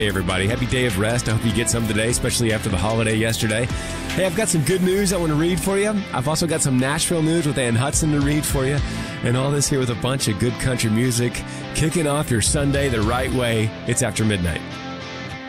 Hey, everybody. Happy day of rest. I hope you get some today, especially after the holiday yesterday. Hey, I've got some good news I want to read for you. I've also got some Nashville news with Ann Hudson to read for you. And all this here with a bunch of good country music, kicking off your Sunday the right way. It's After Midnight.